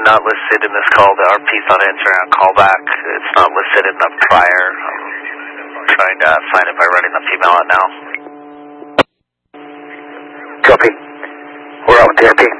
not listed in this call. The RP's not answering a call back. It's not listed in the prior. I'm trying to find it by running the female out now. Copy. We're out with the RP.